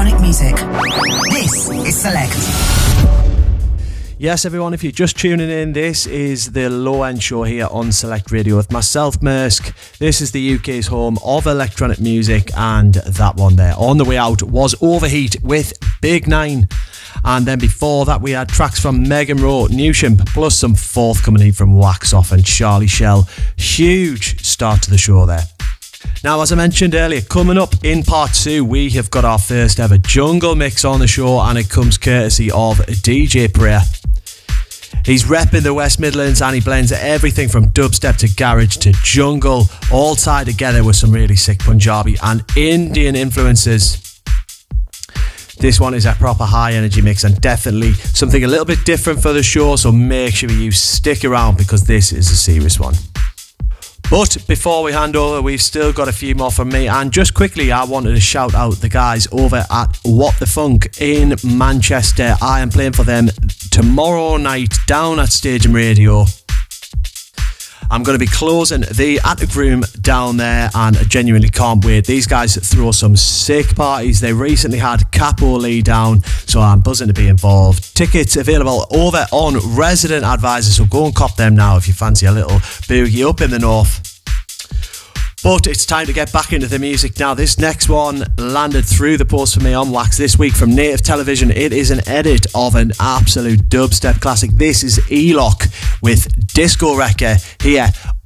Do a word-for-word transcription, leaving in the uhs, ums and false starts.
electronic music. This is Select. Yes, everyone, if you're just tuning in, this is the Low End Show here on Select Radio with myself, Mersk. This is the U K's home of electronic music, and that one there on the way out was Overheat with Big Nine. And then before that, we had tracks from Megan Rowe, Newsham, plus some forthcoming heat from Wax Off and Charlie Shell. Huge start to the show there. Now, as I mentioned earlier, coming up in part two, we have got our first ever jungle mix on the show, and it comes courtesy of D J Prayer. He's repping the West Midlands and he blends everything from dubstep to garage to jungle, all tied together with some really sick Punjabi and Indian influences. This one is a proper high energy mix and definitely something a little bit different for the show, so make sure you stick around because this is a serious one. But before we hand over, we've still got a few more from me, and just quickly I wanted to shout out the guys over at What the Funk in Manchester. I am playing for them tomorrow night down at Stadium Radio. I'm going to be closing the Attic Room down there, and I genuinely can't wait. These guys throw some sick parties. They recently had Capo Lee down, so I'm buzzing to be involved. Tickets available over on Resident Advisor, so go and cop them now if you fancy a little boogie up in the north. But it's time to get back into the music now. This next one landed through the post for me on Wax this week from Native Television. It is an edit of an absolute dubstep classic. This is E-Lock with Disco Wrecker here